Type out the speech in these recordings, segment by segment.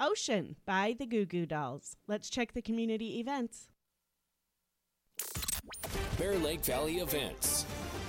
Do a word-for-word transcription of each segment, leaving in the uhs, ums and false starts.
Ocean by the Goo Goo Dolls. Let's check the community events. Bear Lake Valley events.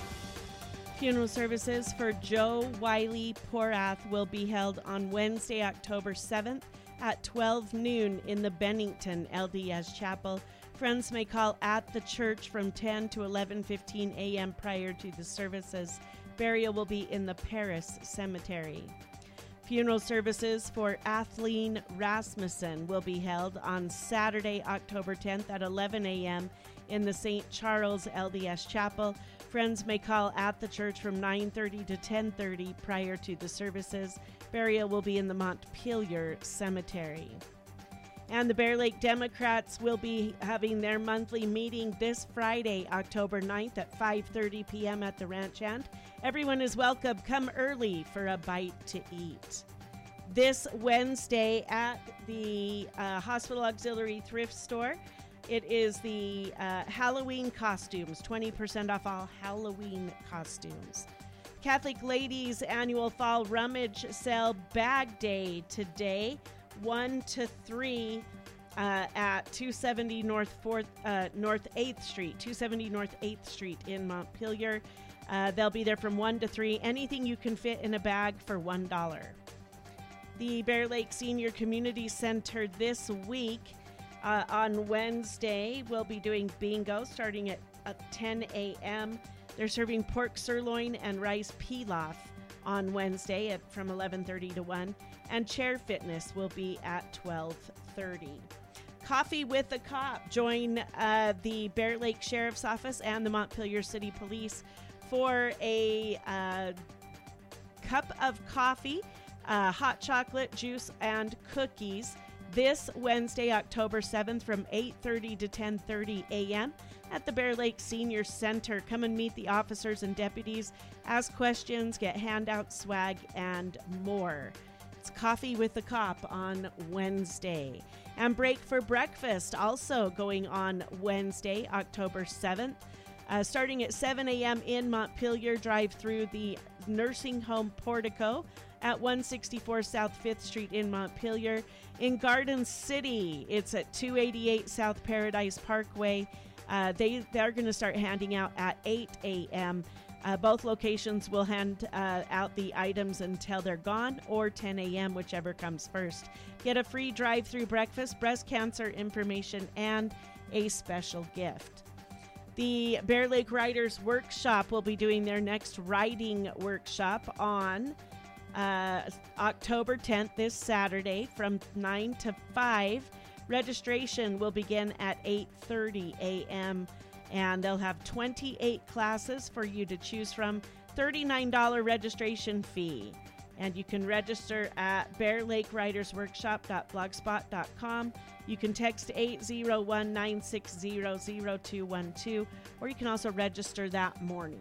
Funeral services for Joe Wiley Porath will be held on Wednesday, October seventh at twelve noon in the Bennington L D S Chapel. Friends may call at the church from ten to eleven fifteen a.m. prior to the services. Burial will be in the Paris Cemetery. Funeral services for Athleen Rasmussen will be held on Saturday, October tenth at eleven a.m. in the Saint Charles L D S Chapel. Friends may call at the church from nine thirty to ten thirty prior to the services. Burial will be in the Montpelier Cemetery. And the Bear Lake Democrats will be having their monthly meeting this Friday, October ninth at five thirty p.m. at the Ranch Hand. Everyone is welcome. Come early for a bite to eat. This Wednesday at the uh, Hospital Auxiliary Thrift Store, it is the uh, Halloween costumes, twenty percent off all Halloween costumes. Catholic Ladies Annual Fall Rummage Sale Bag Day today, one to three uh, at two seventy North fourth, uh, North eighth Street, two seventy North eighth Street in Montpelier. Uh, they'll be there from one to three. Anything you can fit in a bag for one dollar. The Bear Lake Senior Community Center this week, uh, on Wednesday, will be doing bingo starting at, at ten a.m. They're serving pork sirloin and rice pilaf on Wednesday at, from eleven thirty to one. And chair fitness will be at twelve thirty. Coffee with a Cop. Join uh, the Bear Lake Sheriff's Office and the Montpelier City Police for a uh, cup of coffee, uh, hot chocolate, juice, and cookies this Wednesday, October seventh from eight thirty to ten thirty a.m. at the Bear Lake Senior Center. Come and meet the officers and deputies, ask questions, get handouts, swag, and more. It's Coffee with the Cop on Wednesday. And Break for Breakfast also going on Wednesday, October seventh. Uh, starting at seven a.m. in Montpelier, drive through the nursing home portico at one sixty-four South fifth Street in Montpelier. In Garden City, it's at two eighty-eight South Paradise Parkway. Uh, they, they're going to start handing out at eight a.m. Uh, both locations will hand uh, out the items until they're gone, or ten a.m., whichever comes first. Get a free drive-through breakfast, breast cancer information, and a special gift. The Bear Lake Riders Workshop will be doing their next riding workshop on uh, October tenth, this Saturday, from nine to five. Registration will begin at eight thirty a.m., and they'll have twenty-eight classes for you to choose from, thirty-nine dollars registration fee. And you can register at bear lake riders workshop dot blogspot dot com. You can text eight zero one, nine six zero, zero two one two, or you can also register that morning.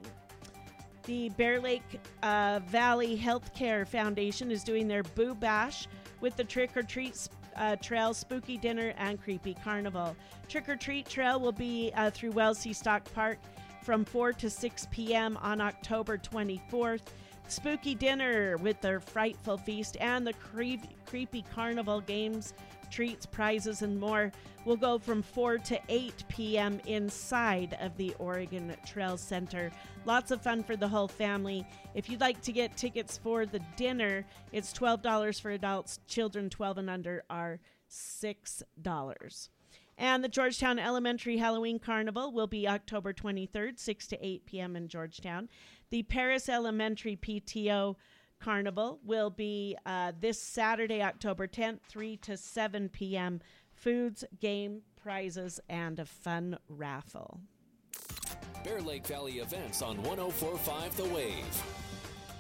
The Bear Lake uh, Valley Healthcare Foundation is doing their Boo Bash with the Trick or Treat uh, Trail, Spooky Dinner, and Creepy Carnival. Trick or Treat Trail will be uh, through Wellsea Stock Park from four to six p.m. on October twenty-fourth. Spooky Dinner with their Frightful Feast and the cre- Creepy Carnival games, treats, prizes, and more will go from four to eight p.m. inside of the Oregon Trail Center. Lots of fun for the whole family. If you'd like to get tickets for the dinner, it's twelve dollars for adults. Children twelve and under are six dollars. And the Georgetown Elementary Halloween Carnival will be October twenty-third, six to eight p.m. in Georgetown. The Paris Elementary P T O Carnival will be uh, this Saturday, October tenth, three to seven p.m. Foods, game, prizes, and a fun raffle. Bear Lake Valley events on one oh four point five The Wave.